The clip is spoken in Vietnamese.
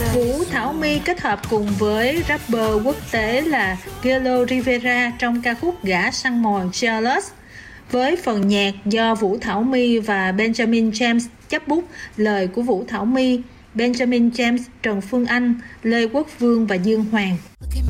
Vũ Thảo My kết hợp cùng với rapper quốc tế là Gelo Rivera trong ca khúc Gã săn mồi Jealous. Với phần nhạc do Vũ Thảo My và Benjamin James chấp bút, lời của Vũ Thảo My, Benjamin James, Trần Phương Anh, Lê Quốc Vương và Dương Hoàng.